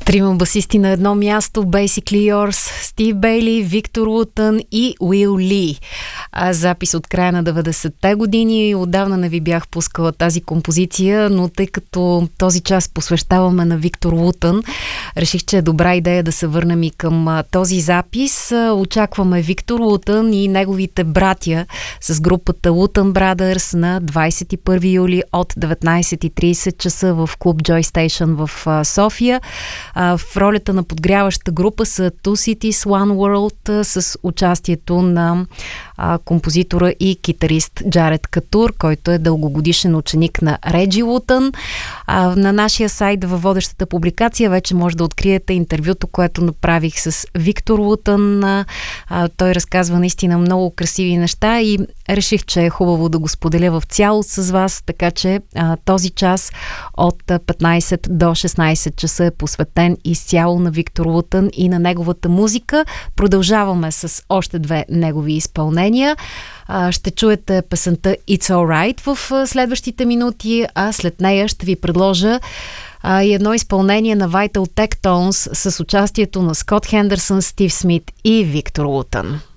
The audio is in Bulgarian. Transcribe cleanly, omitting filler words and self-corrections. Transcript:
Трима басисти на едно място: Basically Yours, Стив Бейли, Виктор Лутън и Уил Ли. Запис от края на 90-те години. Отдавна не ви бях пускала тази композиция, но тъй като този час посвещаваме на Виктор Лутън, реших, че е добра идея да се върнем и към този запис. Очакваме Виктор Лутън и неговите братя с групата Лутън Brothers на 21 юли от 19:30 часа в клуб Joy Station в София. В ролята на подгряваща група са Two Cities One World с участието на композитора и китарист Джаред Катур, който е дългогодишен ученик на Реджи Лутън. На нашия сайт във водещата публикация вече може да откриете интервюто, което направих с Виктор Лутън. Той разказва наистина много красиви неща и реших, че е хубаво да го споделя в цялост с вас, така че този час от 15 до 16 часа е посветен изцяло на Виктор Лутън и на неговата музика. Продължаваме с още две негови изпълнения. Ще чуете песента It's Alright в следващите минути, а след нея ще ви предложа и едно изпълнение на Vital Tectones с участието на Скот Хендерсън, Стив Смит и Виктор Лутън.